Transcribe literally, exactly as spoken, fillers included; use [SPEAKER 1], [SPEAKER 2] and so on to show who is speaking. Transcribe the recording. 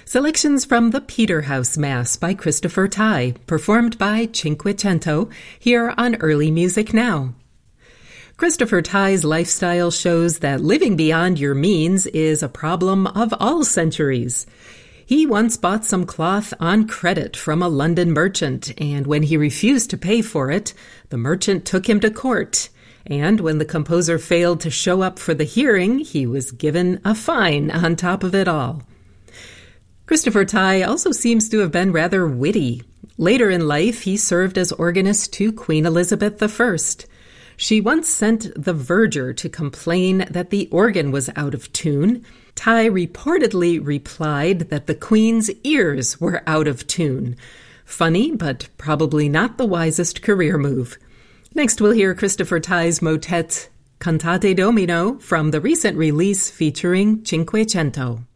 [SPEAKER 1] Selections from the Peterhouse Mass by Christopher Tye, performed by Cinquecento, here on Early Music Now. Christopher Tye's lifestyle shows that living beyond your means is a problem of all centuries. He once bought some cloth on credit from a London merchant, and when he refused to pay for it, the merchant took him to court. And when the composer failed to show up for the hearing, he was given a fine on top of it all. Christopher Tye also seems to have been rather witty. Later in life, he served as organist to Queen Elizabeth the First. She once sent the verger to complain that the organ was out of tune. Tye reportedly replied that the Queen's ears were out of tune. Funny, but probably not the wisest career move. Next, we'll hear Christopher Tye's motet Cantate Domino from the recent release featuring Cinquecento.